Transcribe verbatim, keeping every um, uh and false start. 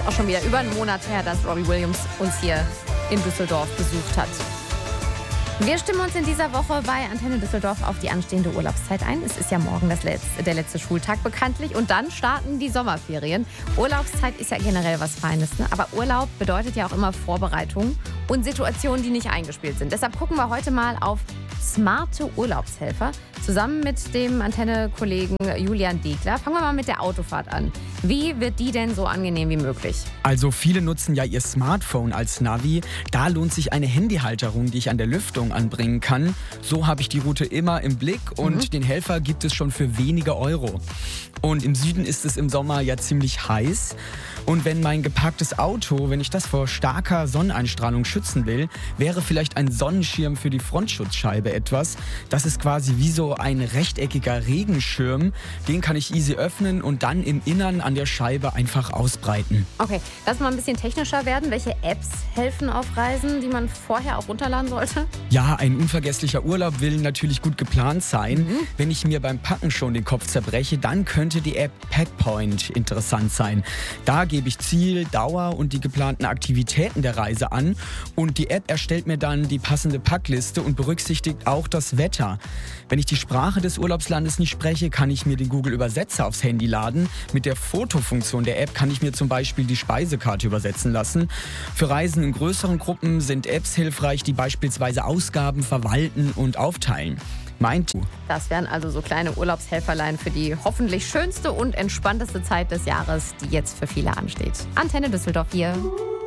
Auch schon wieder über einen Monat her, dass Robbie Williams uns hier in Düsseldorf besucht hat. Wir stimmen uns in dieser Woche bei Antenne Düsseldorf auf die anstehende Urlaubszeit ein. Es ist ja morgen das letzte, der letzte Schultag bekanntlich und dann starten die Sommerferien. Urlaubszeit ist ja generell was Feines, ne? Aber Urlaub bedeutet ja auch immer Vorbereitung und Situationen, die nicht eingespielt sind. Deshalb gucken wir heute mal auf smarte Urlaubshelfer zusammen mit dem Antenne-Kollegen Julian Degler. Fangen wir mal mit der Autofahrt an. Wie wird die denn so angenehm wie möglich? Also viele nutzen ja ihr Smartphone als Navi. Da lohnt sich eine Handyhalterung, die ich an der Lüftung anbringen kann. So habe ich die Route immer im Blick und mhm. den Helfer gibt es schon für wenige Euro. Und im Süden ist es im Sommer ja ziemlich heiß. Und wenn mein geparktes Auto, wenn ich das vor starker Sonneneinstrahlung schützen will, wäre vielleicht ein Sonnenschirm für die Frontschutzscheibe etwas. Das ist quasi wie so ein rechteckiger Regenschirm. Den kann ich easy öffnen und dann im Innern an der Scheibe einfach ausbreiten. Okay, lass mal ein bisschen technischer werden. Welche Apps helfen auf Reisen, die man vorher auch runterladen sollte? Ja, ein unvergesslicher Urlaub will natürlich gut geplant sein. Mhm. Wenn ich mir beim Packen schon den Kopf zerbreche, dann könnte die App Packpoint interessant sein. Da gebe ich Ziel, Dauer und die geplanten Aktivitäten der Reise an. Und die App erstellt mir dann die passende Packliste und berücksichtigt auch das Wetter. Wenn ich die Sprache des Urlaubslandes nicht spreche, kann ich mir den Google-Übersetzer aufs Handy laden. Mit der Fotofunktion der App kann ich mir zum Beispiel die Speisekarte übersetzen lassen. Für Reisen in größeren Gruppen sind Apps hilfreich, die beispielsweise Ausgaben verwalten und aufteilen. Meint du? Das wären also so kleine Urlaubshelferlein für die hoffentlich schönste und entspannteste Zeit des Jahres, die jetzt für viele ansteht. Antenne Düsseldorf hier.